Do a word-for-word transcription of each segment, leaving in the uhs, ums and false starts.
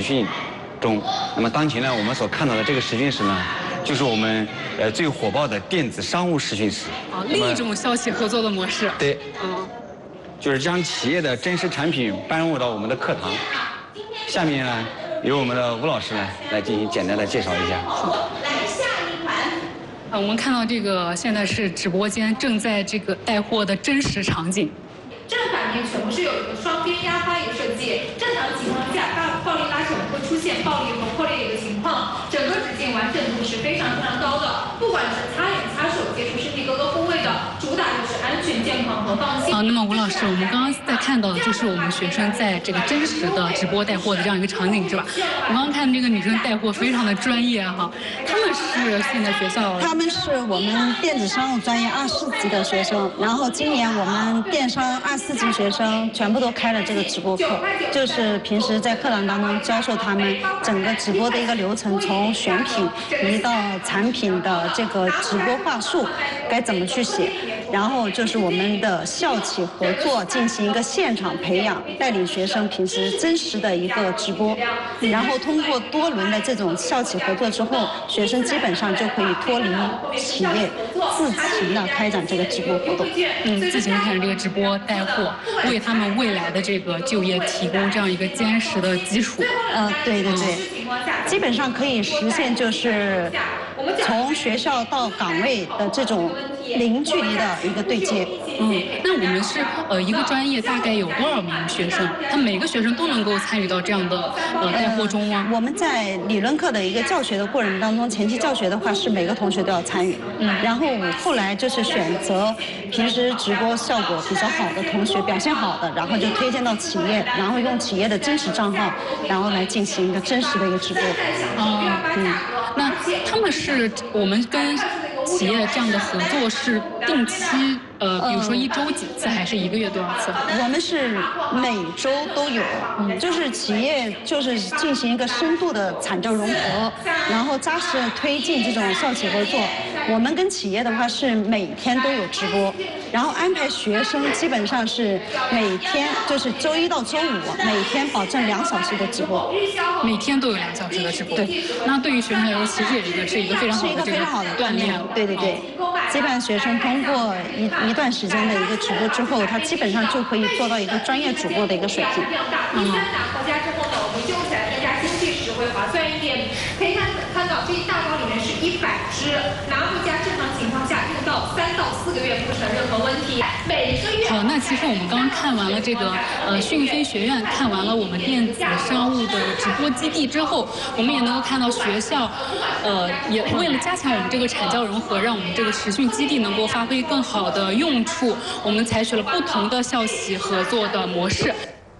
讯中。那么当前呢，我们所看到的这个实训室呢，就是我们呃最火爆的电子商务实训室。 啊，另一种校企合作的模式。 对。 嗯。 就是将企业的真实产品搬入到我们的课堂。下面呢，由我们的吴老师呢来进行简单的介绍一下。 来下一款。啊，我们看到这个现在是直播间正在这个带货的真实场景。 正反面全部是有一个双边压花一个设计，正常情况下大暴力拉扯会出现爆裂和破裂的一个情况，整个纸巾完整度是非常非常高的，不管是擦眼擦手接触身体各个部位的，主打就是安全健康和放心。 好，那么吴老师，我们刚刚在看到的就是我们学生在这个真实的直播带货的这样一个场景，是吧？我刚刚看这个女生带货非常的专业哈，她们是现在学校， 她们是我们电子商务专业二四级的学生，然后今年我们电商二四级学生全部都开了这个直播课，就是平时在课堂当中教授他们整个直播的一个流程，从选品一到产品的这个直播话术该怎么去写，然后就是我们的校企合作进行一个现场培养，带领学生平时真实的一个直播，然后通过多轮的这种校企合作之后，学生基本上就可以脱离企业，自行的开展这个直播活动。 嗯，自行开展这个直播带货，为他们未来的这个就业提供这样一个坚实的基础。 呃，对对对，基本上可以实现就是从学校到岗位的这种零距离的一个对接。 嗯，那我们是呃一个专业大概有多少名学生？他每个学生都能够参与到这样的呃带货中吗？ 呃、我们在理论课的一个教学的过程当中，前期教学的话是每个同学都要参与。嗯，然后后来就是选择平时直播效果比较好的同学，表现好的，然后就推荐到企业，然后用企业的真实账号，然后来进行一个真实的一个直播。 哦，嗯，那他们是我们跟企业这样的合作是定期，呃，比如说一周几次，还是一个月多少次？ 我们是每周都有，嗯，就是企业就是进行一个深度的产教融合，然后扎实的推进这种校企合作。我们跟企业的话是每天都有直播，然后安排学生基本上是每天就是周一到周五每天保证两小时的直播， 每天都有两小时的直播。对，那对于学生来说，其实也一个是一个非常好的这个锻炼。 对对对，基本上学生通过一一段时间的一个直播之后，他基本上就可以做到一个专业主播的一个水平。 嗯。第三拿回家之后呢，我们用起来更加经济实惠、划算一点。可以看看到这一大包里面是一百支，拿回家正常情况下用到三到四个月不成任何问题。每个月。 好，那其实我们刚刚看完了这个呃讯飞学院，看完了我们电子商务的直播基地之后，我们也能够看到学校，呃，也为了加强我们这个产教融合，让我们这个实训基地能够发挥更好的用处，我们采取了不同的校企合作的模式。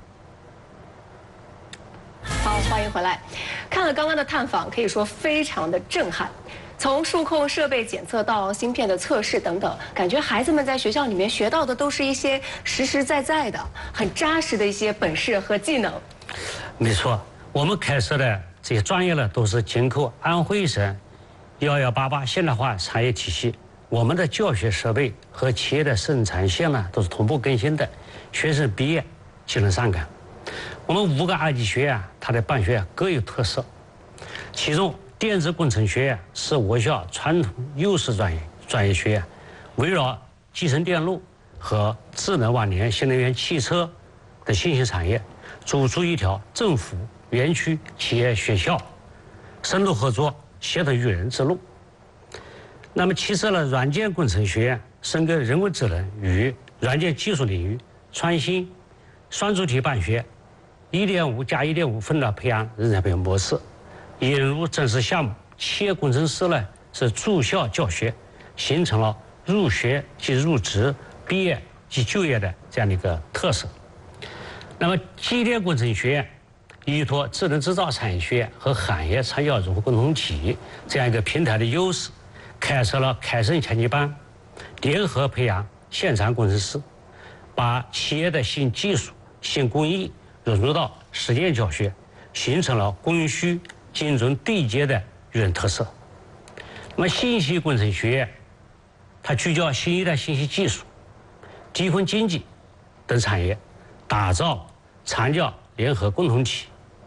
好，欢迎回来。看了刚刚的探访，可以说非常的震撼。从数控设备检测到芯片的测试等等，感觉孩子们在学校里面学到的都是一些实实在在的、很扎实的一些本事和技能。 没错，我们开设的这些专业呢，都是紧扣安徽省幺幺八八现代化产业体系。我们的教学设备和企业的生产线呢，都是同步更新的，学生毕业就能上岗。我们五个二级学院，它的办学各有特色，其中电子工程学院是我校传统优势专业专业学院，围绕集成电路和智能网联、新能源汽车的新兴产业，走出一条政府、园区、企业、学校深度合作、协同育人之路。那么其次呢，软件工程学院深耕人工智能与软件技术领域创新双主题办学，一点五加一点五分的培养人才培养模式，引入正式项目，企业工程师呢是驻校教学，形成了入学即入职、毕业即就业的这样的一个特色。那么机电工程学院依托智能制造产业学院和行业产教融合共同体这样一个平台的优势，开设了开盛前级班，联合培养现场工程师，把企业的新技术、新工艺融入到实践教学，形成了供需精准对接的育人特色。那么信息工程学院，它聚焦新一代信息技术、低空经济等产业，打造产教联合共同体，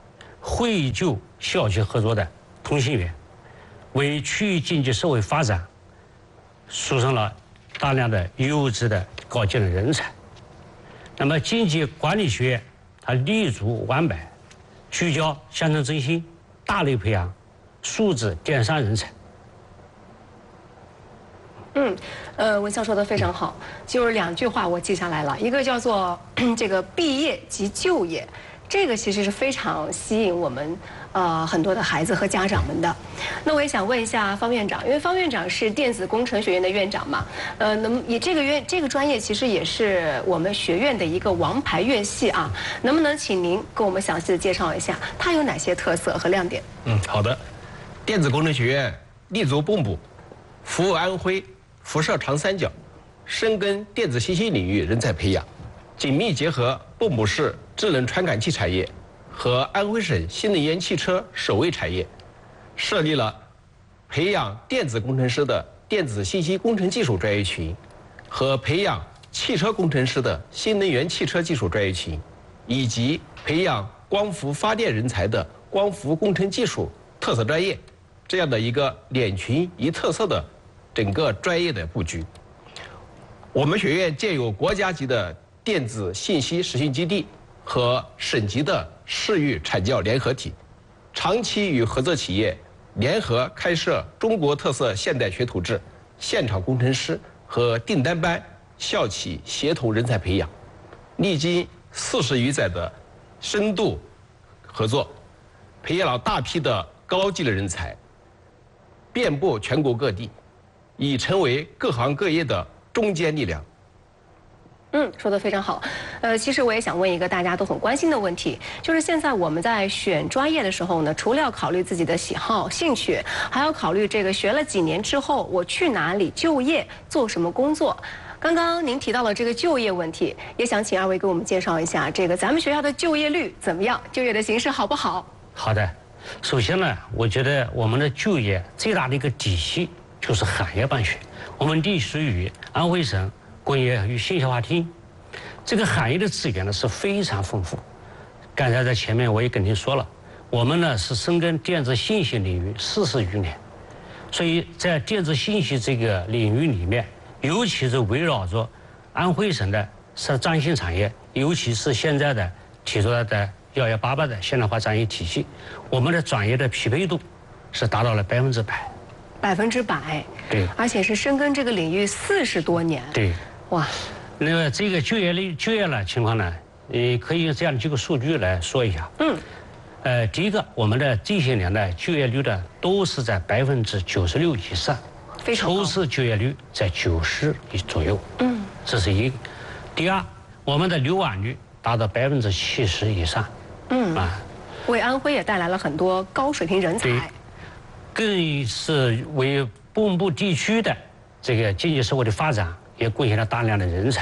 惠旧校区合作的同心圆，为区域经济社会发展输送了大量的优质的高技能人才。那么经济管理学院它立足完百，聚焦乡村振兴，大力培养数字电商人才。 嗯，呃，文校说的非常好，就是两句话我记下来了，一个叫做这个毕业即就业，这个其实是非常吸引我们呃很多的孩子和家长们的。那我也想问一下方院长，因为方院长是电子工程学院的院长嘛，呃，那么以这个院这个专业其实也是我们学院的一个王牌院系啊，能不能请您给我们详细的介绍一下它有哪些特色和亮点？ 嗯，好的。电子工程学院立足蚌埠，服务安徽。辐射长三角，深耕电子信息领域人才培养，紧密结合蚌埠市智能传感器产业和安徽省新能源汽车首位产业，设立了培养电子工程师的电子信息工程技术专业群和培养汽车工程师的新能源汽车技术专业群，以及培养光伏发电人才的光伏工程技术特色专业，这样的一个两群一特色的整个专业的布局。我们学院建有国家级的电子信息实训基地和省级的市域产教联合体，长期与合作企业联合开设中国特色现代学徒制、现场工程师和订单班校企协同人才培养，历经四十余载的深度合作，培养了大批的高技能人才，遍布全国各地，已成为各行各业的中坚力量。 嗯，说得非常好。呃，其实我也想问一个大家都很关心的问题，就是现在我们在选专业的时候呢，除了要考虑自己的喜好、兴趣，还要考虑这个学了几年之后我去哪里就业、做什么工作。刚刚您提到了这个就业问题，也想请二位给我们介绍一下这个咱们学校的就业率怎么样，就业的形势好不好？ 好的，首先呢，我觉得我们的就业最大的一个底气就是行业办学。我们隶属于安徽省工业与信息化厅，这个行业的资源呢是非常丰富。刚才在前面我也跟您说了，我们呢是深耕电子信息领域四十余年，所以在电子信息这个领域里面，尤其是围绕着安徽省的是张新产业，尤其是现在的提出来的幺幺八八的现代化专业体系，我们的专业的匹配度是达到了百分之百。 百分之百， 对， 而且是深耕这个领域四十多年， 对， 哇， 那么这个就业率、就业的情况呢，也可以用这样几个数据来说一下。 嗯， 呃，第一个，我们的这些年的就业率呢，都是在百分之九十六以上， 非常高， 初次就业率在九十左右。 嗯，这是一个。第二，我们的留网率达到百分之七十以上。 嗯啊， 为安徽也带来了很多高水平人才。 更是为蚌埠地区的这个经济社会的发展也贡献了大量的人才。